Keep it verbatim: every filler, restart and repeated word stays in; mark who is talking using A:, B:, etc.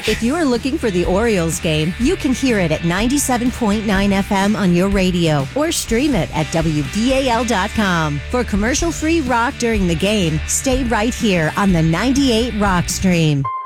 A: If you're looking for the Orioles game, you can hear it at ninety-seven point nine F M on your radio or stream it at W D A L dot com. For commercial-free rock during the game, stay right here on the ninety-eight Rock Stream.